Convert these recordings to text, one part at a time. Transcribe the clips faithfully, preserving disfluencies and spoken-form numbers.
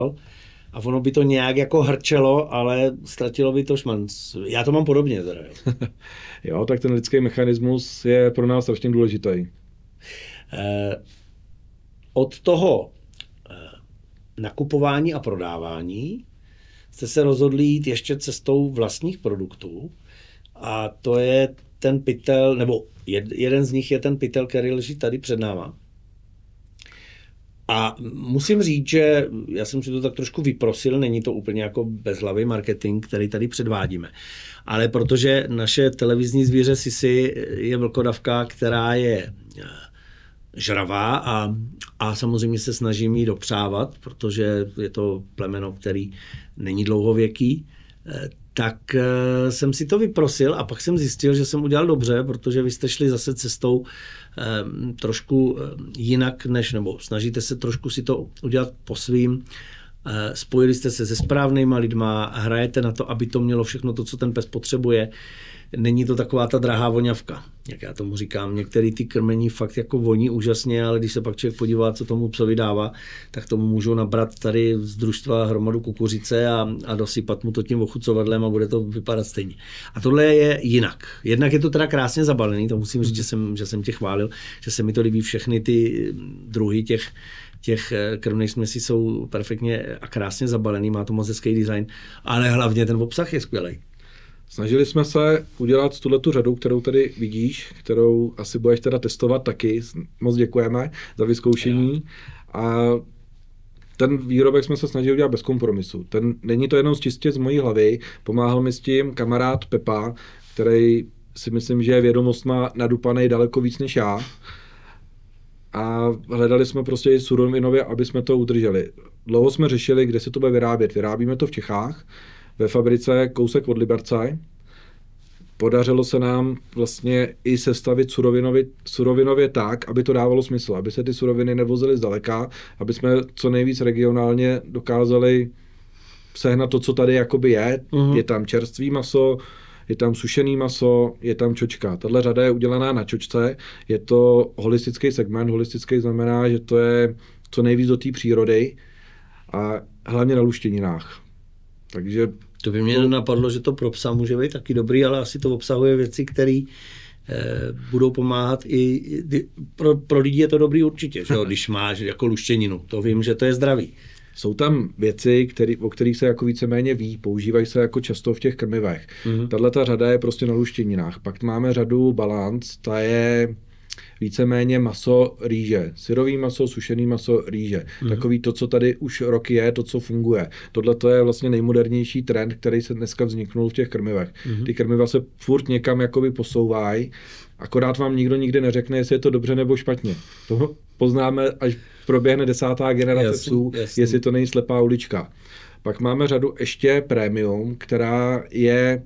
a ono by to nějak jako hrčelo, ale ztratilo by to šmanc. Já to mám podobně teda. Jo, tak ten lidský mechanismus je pro nás strašně důležitý. Eh, od toho eh, nakupování a prodávání jste se rozhodli jít ještě cestou vlastních produktů a to je ten pytel, nebo jed, jeden z nich je ten pytel, který leží tady před náma. A musím říct, že já jsem si to tak trošku vyprosil, není to úplně jako bezhlavý marketing, který tady předvádíme. Ale protože naše televizní zvíře Sisi je vlkodavka, která je žravá a, a samozřejmě se snažím jí dopřávat, protože je to plemeno, který není dlouhověký, tak jsem si to vyprosil a pak jsem zjistil, že jsem udělal dobře, protože vy jste šli zase cestou eh, trošku jinak, než, nebo snažíte se trošku si to udělat po svým. Eh, spojili jste se se správnýma lidma, hrajete na to, aby to mělo všechno to, co ten pes potřebuje. Není to taková ta drahá voňavka, jak já tomu říkám. Některé ty krmení fakt jako voní úžasně, ale když se pak člověk podívá, co tomu psovi dává, tak tomu můžou nabrat tady z družstva hromadu kukuřice a, a dosypat mu to tím ochucovadlem a bude to vypadat stejně. A tohle je jinak. Jednak je to teda krásně zabalený, to musím říct, že jsem, že jsem tě chválil, že se mi to líbí, všechny ty druhy těch těch krmných směsí jsou perfektně a krásně zabalený, má to moc hezký design, ale hlavně ten obsah je skvělý. Snažili jsme se udělat tuhletu řadu, kterou tady vidíš, kterou asi budeš teda testovat taky. Moc děkujeme za vyzkoušení. A ten výrobek jsme se snažili udělat bez kompromisu. Ten, není to jenom čistě z mojí hlavy, pomáhal mi s tím kamarád Pepa, který si myslím, že je vědomostma nadupanej daleko víc než já. A hledali jsme prostě i surovinově, aby jsme to udrželi. Dlouho jsme řešili, kde se to bude vyrábět. Vyrábíme to v Čechách, ve fabrice kousek od Liberce. Podařilo se nám vlastně i sestavit surovinově, surovinově tak, aby to dávalo smysl, aby se ty suroviny nevozily zdaleka, aby jsme co nejvíc regionálně dokázali sehnat to, co tady jakoby je. Uh-huh. Je tam čerstvý maso, je tam sušený maso, je tam čočka. Tahle řada je udělaná na čočce, je to holistický segment, holistický znamená, že to je co nejvíc do té přírody a hlavně na luštěninách. Takže to by mě to napadlo, že to pro psa může být taky dobrý, ale asi to obsahuje věci, které eh, budou pomáhat i, i pro, pro lidi je to dobrý určitě, že jo? Když máš jako luštěninu, to vím, že to je zdravý. Jsou tam věci, který, o kterých se jako víceméně ví, používají se jako často v těch krmivech. Mm-hmm. Tato řada je prostě na luštěninách. Pak máme řadu Balance, ta je víceméně maso, rýže. Syrový maso, sušený maso, rýže. Mm-hmm. Takový to, co tady už roky je, to, co funguje. Tohle to je vlastně nejmodernější trend, který se dneska vzniknul v těch krmivech. Mm-hmm. Ty krmiva se furt někam jakoby posouvají, akorát vám nikdo nikdy neřekne, jestli je to dobře nebo špatně. To poznáme, až proběhne desátá generace jasný, psů, jasný. Jestli to není slepá ulička. Pak máme řadu ještě premium, která je...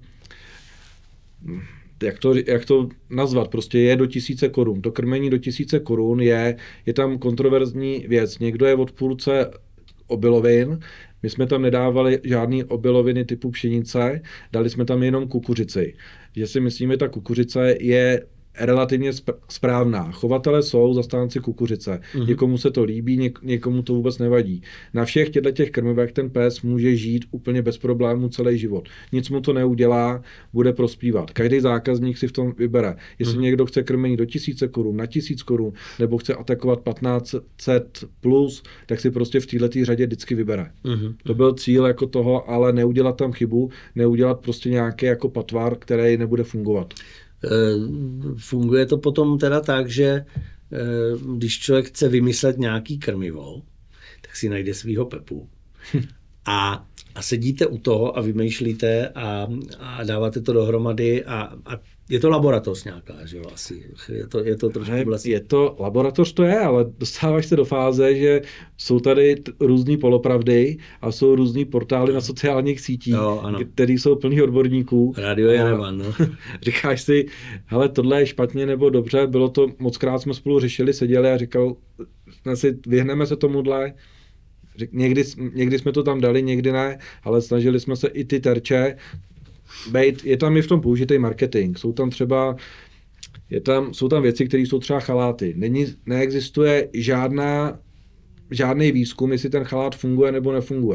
Jak to, jak to nazvat, prostě je do tisíce korun. To krmení do tisíce korun je, je tam kontroverzní věc. Někdo je odpůrce obilovin, my jsme tam nedávali žádný obiloviny typu pšenice, dali jsme tam jenom kukuřici. Že si myslíme, ta kukuřice je relativně správná. Chovatelé jsou zastánci kukuřice. Mm-hmm. Někomu se to líbí, něk- někomu to vůbec nevadí. Na všech těchto těch krmivech ten pes může žít úplně bez problémů celý život. Nic mu to neudělá, bude prospívat. Každý zákazník si v tom vybere. Jestli mm-hmm. někdo chce krmení do tisíce korun, na tisíc korun, nebo chce atakovat patnáct set plus, tak si prostě v této řadě vždycky vybere. Mm-hmm. To byl cíl jako toho, ale neudělat tam chybu, neudělat prostě nějaký jako patvar, který nebude fungovat. Funguje to potom teda tak, že když člověk chce vymyslet nějaký krmivo, tak si najde svýho Pepu a, a sedíte u toho a vymýšlíte a, a dáváte to dohromady a, a je to laboratoř nějaká, že jo, asi. Je to, je to trošku vlastně... Je to, laboratoř to je, ale dostáváš se do fáze, že jsou tady t- různý polopravdy a jsou různý portály na sociálních sítích, které jsou plný odborníků. Radio Jerevan, no. Říkáš si, hele, tohle je špatně nebo dobře, bylo to, mockrát jsme spolu řešili, seděli a říkal, jsme si, vyhneme se tomuhle. Někdy, někdy jsme to tam dali, někdy ne, ale snažili jsme se i ty terče bejt, je tam i v tom použitý marketing. Jsou tam třeba, je tam, jsou tam věci, které jsou třeba chaláty. Není, neexistuje žádná žádný výzkum, jestli ten chalát funguje nebo nefunguje.